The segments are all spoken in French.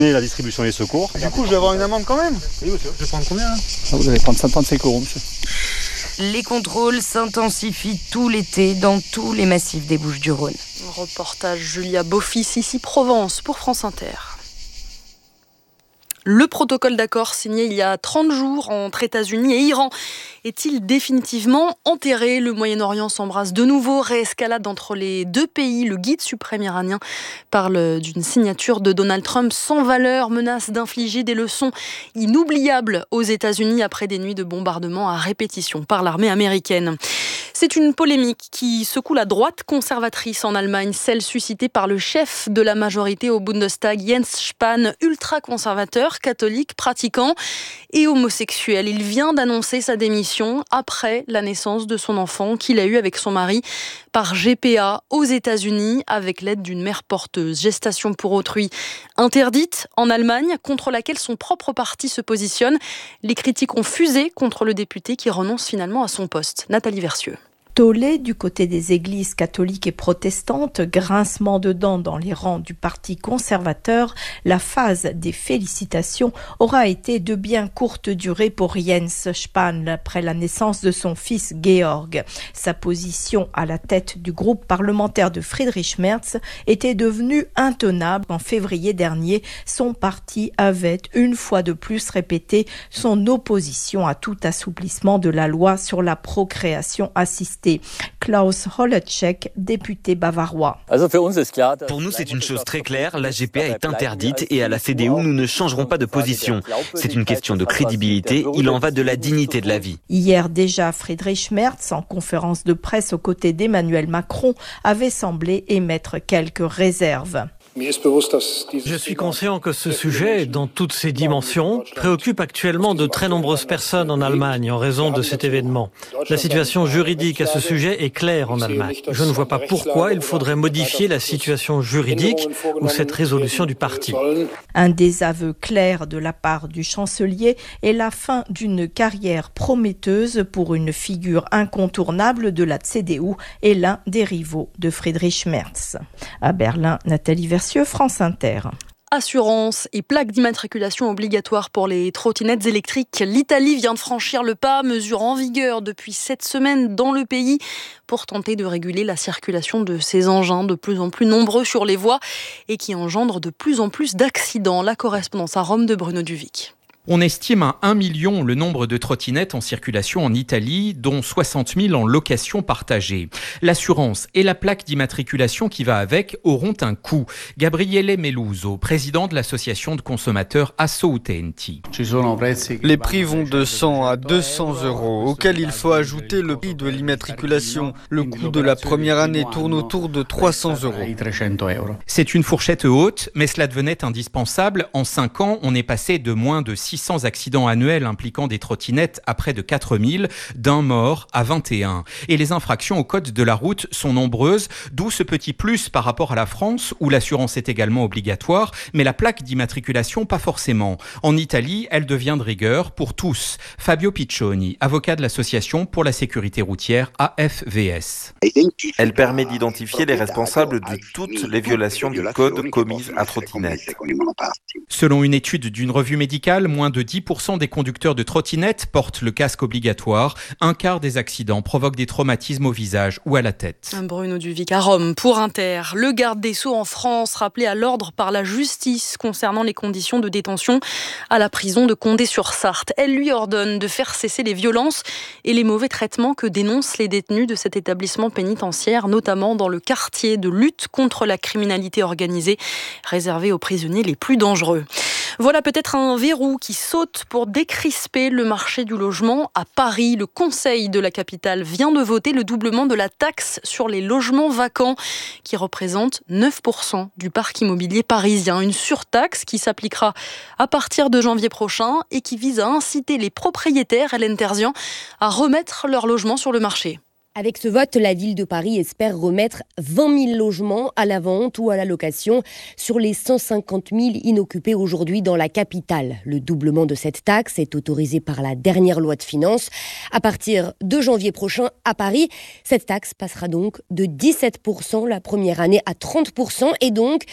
Et la distribution des secours. Du coup, je vais avoir une amende quand même. Oui, monsieur. Je vais prendre combien là? Vous allez prendre 55 €, monsieur. Les contrôles s'intensifient tout l'été dans tous les massifs des Bouches-du-Rhône. Reportage Julia Beaufils, ici Provence, pour France Inter. Le protocole d'accord signé il y a 30 jours entre États-Unis et Iran est-il définitivement enterré? Le Moyen-Orient s'embrasse de nouveau, réescalade entre les deux pays. Le guide suprême iranien parle d'une signature de Donald Trump sans valeur, menace d'infliger des leçons inoubliables aux États-Unis après des nuits de bombardements à répétition par l'armée américaine. C'est une polémique qui secoue la droite conservatrice en Allemagne, celle suscitée par le chef de la majorité au Bundestag, Jens Spahn, ultra-conservateur, catholique, pratiquant et homosexuel. Il vient d'annoncer sa démission après la naissance de son enfant qu'il a eu avec son mari par GPA aux États-Unis avec l'aide d'une mère porteuse. Gestation pour autrui interdite en Allemagne, contre laquelle son propre parti se positionne. Les critiques ont fusé contre le député qui renonce finalement à son poste. Nathalie Versieux. Tollé du côté des églises catholiques et protestantes, grincement de dents dans les rangs du parti conservateur, la phase des félicitations aura été de bien courte durée pour Jens Spahn après la naissance de son fils Georg. Sa position à la tête du groupe parlementaire de Friedrich Merz était devenue intenable. En février dernier, son parti avait une fois de plus répété son opposition à tout assouplissement de la loi sur la procréation assistée. Klaus Holleczek, député bavarois. Pour nous, c'est une chose très claire, la GPA est interdite et à la CDU, nous ne changerons pas de position. C'est une question de crédibilité, il en va de la dignité de la vie. Hier déjà, Friedrich Merz, en conférence de presse aux côtés d'Emmanuel Macron, avait semblé émettre quelques réserves. Je suis conscient que ce sujet, dans toutes ses dimensions, préoccupe actuellement de très nombreuses personnes en Allemagne en raison de cet événement. La situation juridique à ce sujet est claire en Allemagne. Je ne vois pas pourquoi il faudrait modifier la situation juridique ou cette résolution du parti. Un désaveu clair de la part du chancelier et la fin d'une carrière prometteuse pour une figure incontournable de la CDU et l'un des rivaux de Friedrich Merz. À Berlin, Nathalie Versieux, France Inter. Assurance et plaques d'immatriculation obligatoires pour les trottinettes électriques. L'Italie vient de franchir le pas, mesure en vigueur depuis 7 semaines dans le pays pour tenter de réguler la circulation de ces engins de plus en plus nombreux sur les voies et qui engendrent de plus en plus d'accidents. La correspondance à Rome de Bruno Duvic. On estime à 1 million le nombre de trottinettes en circulation en Italie, dont 60 000 en location partagée. L'assurance et la plaque d'immatriculation qui va avec auront un coût. Gabriele Meluso, président de l'association de consommateurs Asso Utenti. Les prix vont de 100 à 200 €, auquel il faut ajouter le prix de l'immatriculation. Le coût de la première année tourne autour de 300 €. C'est une fourchette haute, mais cela devenait indispensable. En 5 ans, on est passé de moins de 600 accidents annuels impliquant des trottinettes à près de 4000, d'un mort à 21. Et les infractions au code de la route sont nombreuses, d'où ce petit plus par rapport à la France, où l'assurance est également obligatoire, mais la plaque d'immatriculation pas forcément. En Italie, elle devient de rigueur pour tous. Fabio Piccioni, avocat de l'association pour la sécurité routière AFVS. Elle permet d'identifier les responsables de toutes les violations du code commises à trottinette. Selon une étude d'une revue médicale, moins de 10% des conducteurs de trottinettes portent le casque obligatoire. Un quart des accidents provoquent des traumatismes au visage ou à la tête. Bruno Duvic à Rome pour Inter. Le garde des Sceaux en France, rappelé à l'ordre par la justice concernant les conditions de détention à la prison de Condé-sur-Sarthe. Elle lui ordonne de faire cesser les violences et les mauvais traitements que dénoncent les détenus de cet établissement pénitentiaire, notamment dans le quartier de lutte contre la criminalité organisée, réservé aux prisonniers les plus dangereux. Voilà peut-être un verrou qui saute pour décrisper le marché du logement à Paris. Le Conseil de la capitale vient de voter le doublement de la taxe sur les logements vacants qui représente 9% du parc immobilier parisien. Une surtaxe qui s'appliquera à partir de janvier prochain et qui vise à inciter les propriétaires, Hélène Terzian, à remettre leur logement sur le marché. Avec ce vote, la ville de Paris espère remettre 20 000 logements à la vente ou à la location sur les 150 000 inoccupés aujourd'hui dans la capitale. Le doublement de cette taxe est autorisé par la dernière loi de finances. À partir de janvier prochain à Paris, cette taxe passera donc de 17% la première année à 30% et donc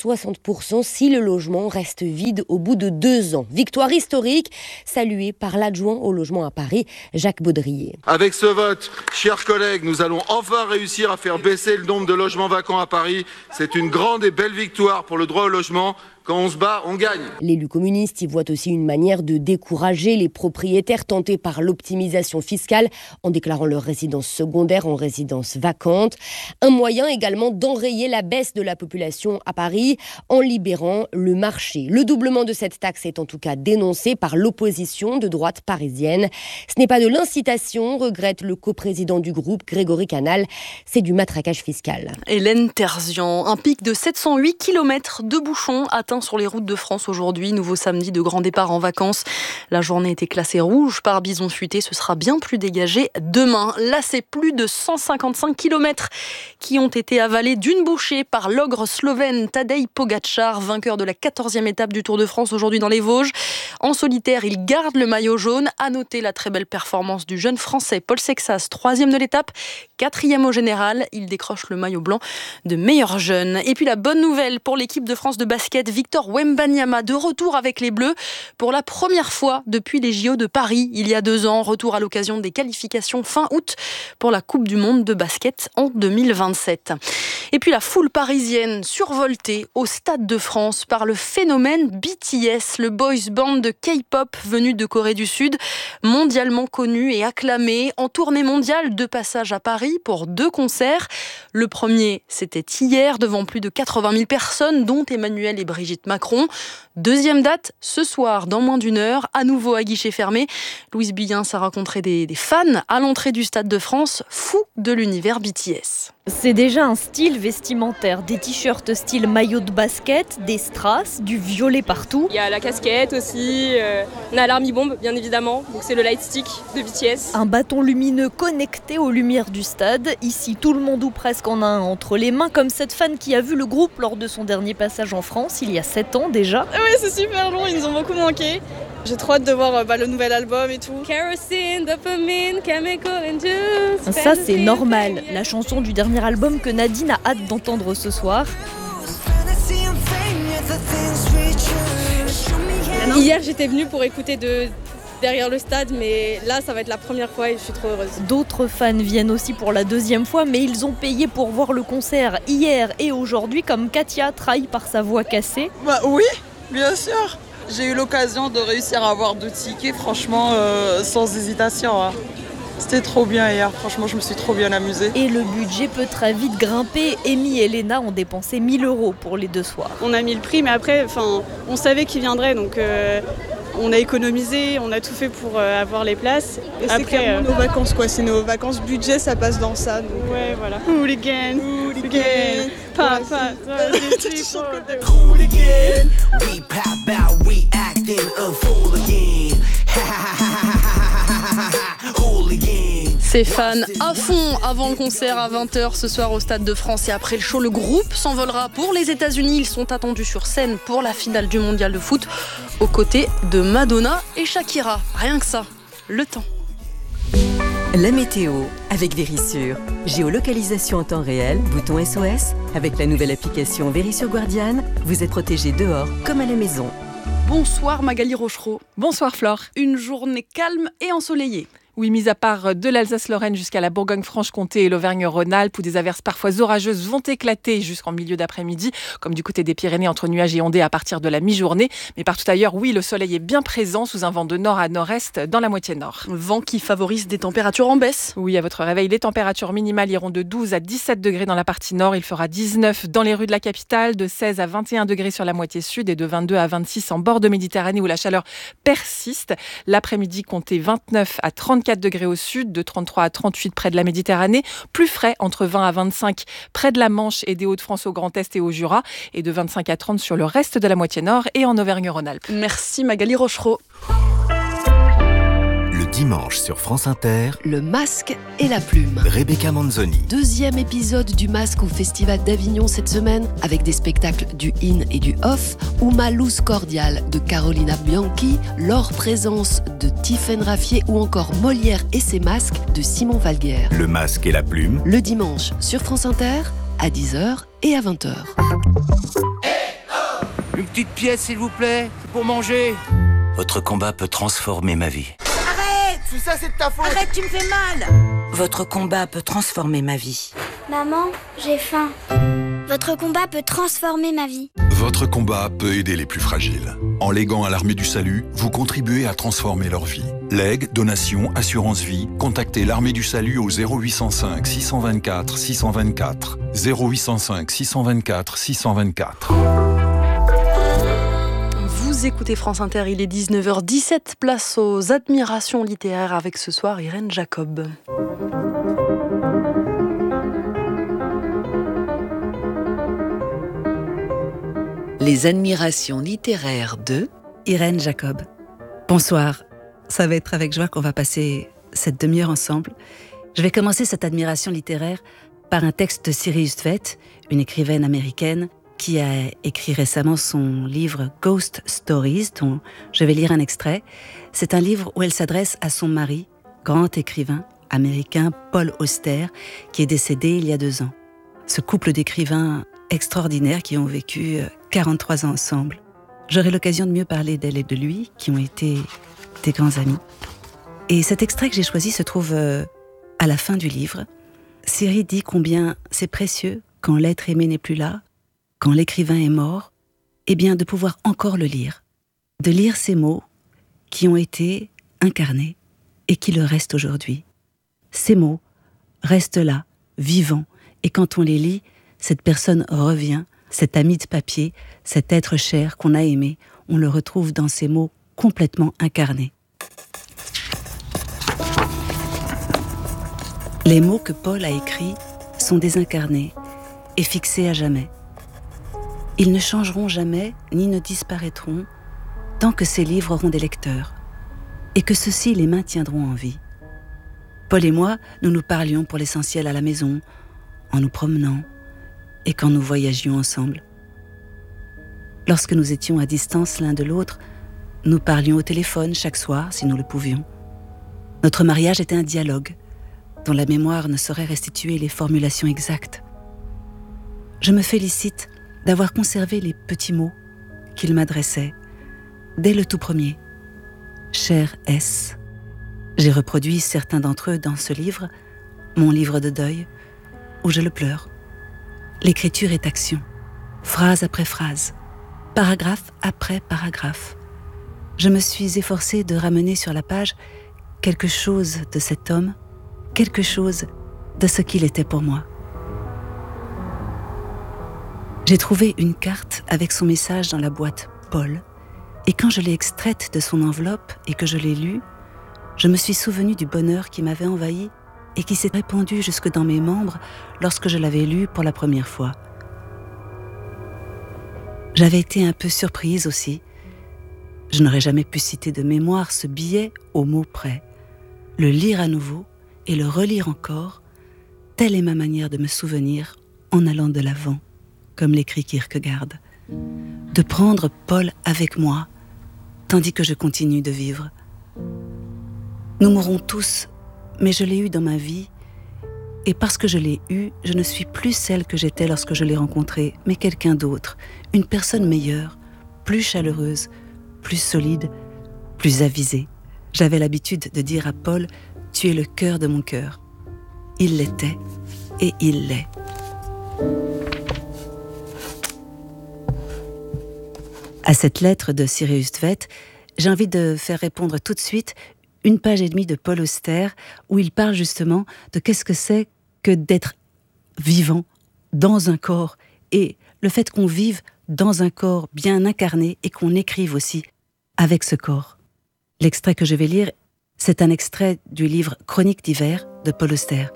60% si le logement reste vide au bout de 2 ans. Victoire historique saluée par l'adjoint au logement à Paris, Jacques Baudrier. Avec ce vote, chers collègues, nous allons enfin réussir à faire baisser le nombre de logements vacants à Paris. C'est une grande et belle victoire pour le droit au logement. Quand on se bat, on gagne. L'élu communiste y voit aussi une manière de décourager les propriétaires tentés par l'optimisation fiscale en déclarant leur résidence secondaire en résidence vacante. Un moyen également d'enrayer la baisse de la population à Paris en libérant le marché. Le doublement de cette taxe est en tout cas dénoncé par l'opposition de droite parisienne. Ce n'est pas de l'incitation, regrette le coprésident du groupe, Grégory Canal. C'est du matraquage fiscal. Hélène Terzian, un pic de 708 km de bouchons atteint sur les routes de France aujourd'hui. Nouveau samedi de grand départ en vacances. La journée était classée rouge par bison futé. Ce sera bien plus dégagé demain. Là, c'est plus de 155 km qui ont été avalés d'une bouchée par l'ogre slovène Tadej Pogačar, vainqueur de la 14e étape du Tour de France aujourd'hui dans les Vosges. En solitaire, il garde le maillot jaune. À noter la très belle performance du jeune français Paul Sexas, 3e de l'étape, 4e au général. Il décroche le maillot blanc de meilleur jeune. Et puis la bonne nouvelle pour l'équipe de France de basket, Victor Wembanyama de retour avec les Bleus pour la première fois depuis les JO de Paris il y a 2 ans. Retour à l'occasion des qualifications fin août pour la Coupe du Monde de basket en 2027. Et puis la foule parisienne survoltée au Stade de France par le phénomène BTS, le boys band de K-pop venu de Corée du Sud, mondialement connu et acclamé, en tournée mondiale de passage à Paris pour 2 concerts. Le premier, c'était hier devant plus de 80 000 personnes, dont Emmanuel et Brigitte Macron. Deuxième date, ce soir, dans moins d'1 heure, à nouveau à guichet fermé. Louise Billens a rencontré des fans à l'entrée du Stade de France, fous de l'univers BTS. C'est déjà un style vestimentaire, des t-shirts style maillot de basket, des strass, du violet partout. Il y a la casquette aussi, on a l'Army Bomb bien évidemment, donc c'est le light stick de BTS. Un bâton lumineux connecté aux lumières du stade. Ici, tout le monde ou presque en a un entre les mains, comme cette fan qui a vu le groupe lors de son dernier passage en France, il y a 7 ans déjà. Oui, c'est super long, ils nous ont beaucoup manqué. J'ai trop hâte de voir le nouvel album et tout. Kerosene, dopamine, chemical and juice. Ça, c'est normal. La chanson du dernier album que Nadine a hâte d'entendre ce soir. Hier, j'étais venue pour écouter derrière le stade, mais là, ça va être la première fois et je suis trop heureuse. D'autres fans viennent aussi pour la 2e fois, mais ils ont payé pour voir le concert hier et aujourd'hui, comme Katia, trahie par sa voix cassée. Oui, bien sûr. J'ai eu l'occasion de réussir à avoir 2 tickets, franchement, sans hésitation. Hein. C'était trop bien hier, franchement, je me suis trop bien amusée. Et le budget peut très vite grimper. Amy et Léna ont dépensé 1 000 € pour les 2 soirs. On a mis le prix, mais après, on savait qu'ils viendraient, donc on a économisé, on a tout fait pour avoir les places. Et après, c'est clairement nos vacances, quoi. C'est nos vacances budget, ça passe dans ça. Donc, ouais, voilà. Hooligan, Papa, Hooligan, we pop out, we acting a fool again. Ces fans à fond avant le concert à 20h ce soir au Stade de France. Et après le show, le groupe s'envolera pour les États-Unis. Ils sont attendus sur scène pour la finale du mondial de foot aux côtés de Madonna et Shakira. Rien que ça, le temps. La météo avec Vérissure. Géolocalisation en temps réel, bouton SOS. Avec la nouvelle application Vérissure Guardian, vous êtes protégé dehors comme à la maison. Bonsoir Magali Rochereau. Bonsoir Flore. Une journée calme et ensoleillée. Oui, mis à part de l'Alsace-Lorraine jusqu'à la Bourgogne-Franche-Comté et l'Auvergne-Rhône-Alpes, où des averses parfois orageuses vont éclater jusqu'en milieu d'après-midi, comme du côté des Pyrénées entre nuages et ondées à partir de la mi-journée. Mais partout ailleurs, oui, le soleil est bien présent sous un vent de nord à nord-est dans la moitié nord. Vent qui favorise des températures en baisse. Oui, à votre réveil, les températures minimales iront de 12 à 17 degrés dans la partie nord. Il fera 19 dans les rues de la capitale, de 16 à 21 degrés sur la moitié sud et de 22 à 26 en bord de Méditerranée où la chaleur persiste. L'après-midi, comptez 29 à 34 degrés au sud, de 33 à 38 près de la Méditerranée, plus frais entre 20 à 25 près de la Manche et des Hauts-de-France au Grand Est et au Jura, et de 25 à 30 sur le reste de la moitié nord et en Auvergne-Rhône-Alpes. Merci Magali Rochereau. Le dimanche sur France Inter, Le Masque et la Plume. Rebecca Manzoni. 2e épisode du Masque au Festival d'Avignon cette semaine, avec des spectacles du in et du off, Uma Luz Cordial de Carolina Bianchi, L'Or Présence de Tiffaine Raffier ou encore Molière et ses masques de Simon Valguer. Le Masque et la Plume. Le dimanche sur France Inter, à 10h et à 20h. Une petite pièce, s'il vous plaît, pour manger. Votre combat peut transformer ma vie. Arrête! Tout ça, c'est de ta faute! Arrête, tu me fais mal! Votre combat peut transformer ma vie. Maman, j'ai faim. Votre combat peut transformer ma vie. Votre combat peut aider les plus fragiles. En léguant à l'Armée du Salut, vous contribuez à transformer leur vie. Legs, donations, assurance vie, contactez l'Armée du Salut au 0805 624 624. 0805 624 624. Vous écoutez France Inter, il est 19h17, place aux admirations littéraires avec ce soir Irène Jacob. Les admirations littéraires de Irène Jacob. Bonsoir, ça va être avec joie qu'on va passer cette demi-heure ensemble. Je vais commencer cette admiration littéraire par un texte de Siri Hustvedt, une écrivaine américaine qui a écrit récemment son livre Ghost Stories, dont je vais lire un extrait. C'est un livre où elle s'adresse à son mari, grand écrivain américain Paul Auster, qui est décédé il y a 2 ans. Ce couple d'écrivains extraordinaires qui ont vécu 43 ans ensemble. J'aurai l'occasion de mieux parler d'elle et de lui, qui ont été des grands amis. Et cet extrait que j'ai choisi se trouve à la fin du livre. Siri dit combien c'est précieux quand l'être aimé n'est plus là, quand l'écrivain est mort, eh bien de pouvoir encore le lire. De lire ces mots qui ont été incarnés et qui le restent aujourd'hui. Ces mots restent là, vivants, et quand on les lit, cette personne revient, cet ami de papier, cet être cher qu'on a aimé, on le retrouve dans ces mots complètement incarnés. Les mots que Paul a écrits sont désincarnés et fixés à jamais. Ils ne changeront jamais ni ne disparaîtront tant que ces livres auront des lecteurs et que ceux-ci les maintiendront en vie. Paul et moi, nous nous parlions pour l'essentiel à la maison, en nous promenant et quand nous voyagions ensemble. Lorsque nous étions à distance l'un de l'autre, nous parlions au téléphone chaque soir si nous le pouvions. Notre mariage était un dialogue dont la mémoire ne saurait restituer les formulations exactes. Je me félicite d'avoir conservé les petits mots qu'il m'adressait dès le tout premier. Cher S. J'ai reproduit certains d'entre eux dans ce livre, mon livre de deuil, où je le pleure. L'écriture est action, phrase après phrase, paragraphe après paragraphe. Je me suis efforcée de ramener sur la page quelque chose de cet homme, quelque chose de ce qu'il était pour moi. J'ai trouvé une carte avec son message dans la boîte Paul, et quand je l'ai extraite de son enveloppe et que je l'ai lue, je me suis souvenue du bonheur qui m'avait envahi et qui s'est répandu jusque dans mes membres lorsque je l'avais lu pour la première fois. J'avais été un peu surprise aussi. Je n'aurais jamais pu citer de mémoire ce billet au mot près. Le lire à nouveau et le relire encore, telle est ma manière de me souvenir en allant de l'avant, comme l'écrit Kierkegaard. De prendre Paul avec moi, tandis que je continue de vivre. Nous mourrons tous, mais je l'ai eu dans ma vie, et parce que je l'ai eu, je ne suis plus celle que j'étais lorsque je l'ai rencontré, mais quelqu'un d'autre, une personne meilleure, plus chaleureuse, plus solide, plus avisée. J'avais l'habitude de dire à Paul « Tu es le cœur de mon cœur ». Il l'était, et il l'est. À cette lettre de Siri Hustvedt, j'ai envie de faire répondre tout de suite 1 page et demie de Paul Auster, où il parle justement de qu'est-ce que c'est que d'être vivant dans un corps, et le fait qu'on vive dans un corps bien incarné et qu'on écrive aussi avec ce corps. L'extrait que je vais lire, c'est un extrait du livre Chroniques d'hiver de Paul Auster.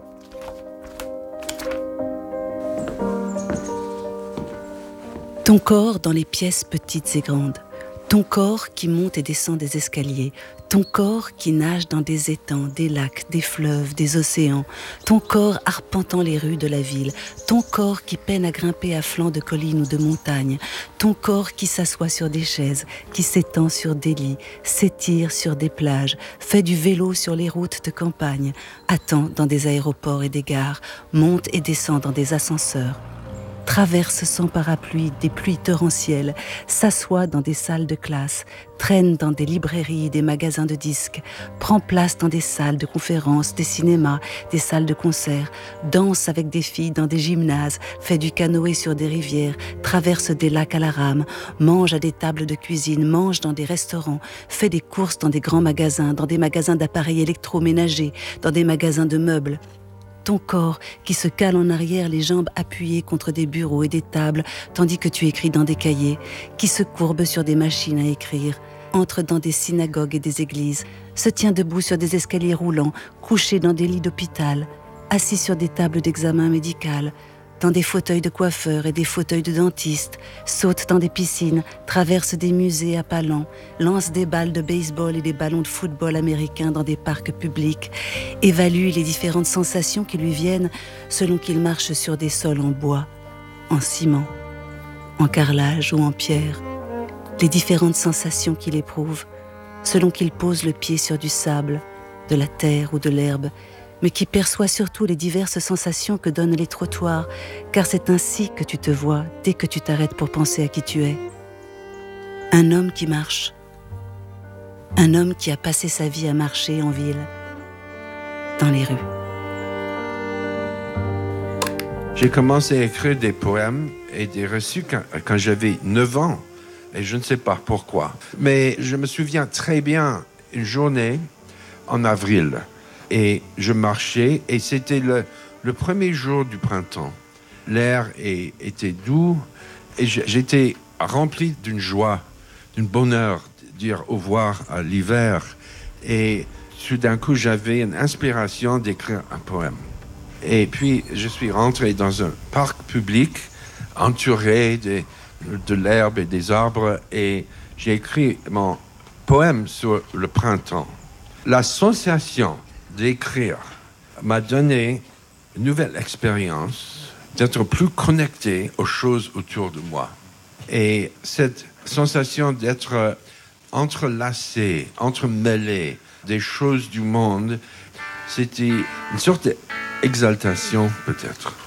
Ton corps dans les pièces petites et grandes, Ton corps qui monte et descend des escaliers, ton corps qui nage dans des étangs, des lacs, des fleuves, des océans, ton corps arpentant les rues de la ville, ton corps qui peine à grimper à flanc de collines ou de montagnes, ton corps qui s'assoit sur des chaises, qui s'étend sur des lits, s'étire sur des plages, fait du vélo sur les routes de campagne, attend dans des aéroports et des gares, monte et descend dans des ascenseurs, traverse sans parapluie des pluies torrentielles, s'assoit dans des salles de classe, traîne dans des librairies et des magasins de disques, prend place dans des salles de conférences, des cinémas, des salles de concert, danse avec des filles dans des gymnases, fait du canoë sur des rivières, traverse des lacs à la rame, mange à des tables de cuisine, mange dans des restaurants, fait des courses dans des grands magasins, dans des magasins d'appareils électroménagers, dans des magasins de meubles. Ton corps qui se cale en arrière, les jambes appuyées contre des bureaux et des tables, tandis que tu écris dans des cahiers, qui se courbe sur des machines à écrire, entre dans des synagogues et des églises, se tient debout sur des escaliers roulants, couché dans des lits d'hôpital, assis sur des tables d'examen médical, dans des fauteuils de coiffeurs et des fauteuils de dentistes, saute dans des piscines, traverse des musées à pas lents, lance des balles de baseball et des ballons de football américains dans des parcs publics, évalue les différentes sensations qui lui viennent selon qu'il marche sur des sols en bois, en ciment, en carrelage ou en pierre, les différentes sensations qu'il éprouve selon qu'il pose le pied sur du sable, de la terre ou de l'herbe, mais qui perçoit surtout les diverses sensations que donnent les trottoirs, car c'est ainsi que tu te vois dès que tu t'arrêtes pour penser à qui tu es. Un homme qui marche. Un homme qui a passé sa vie à marcher en ville, dans les rues. J'ai commencé à écrire des poèmes et des reçus quand j'avais 9 ans, et je ne sais pas pourquoi. Mais je me souviens très bien une journée en avril. Et je marchais, et c'était le premier jour du printemps. L'air était doux, et j'étais rempli d'une joie, d'un bonheur, de dire au revoir à l'hiver. Et tout d'un coup, j'avais une inspiration d'écrire un poème. Et puis, je suis rentré dans un parc public, entouré de l'herbe et des arbres, et j'ai écrit mon poème sur le printemps. La sensation d'écrire m'a donné une nouvelle expérience d'être plus connecté aux choses autour de moi. Et cette sensation d'être entrelacé, entremêlé des choses du monde, c'était une sorte d'exaltation peut-être.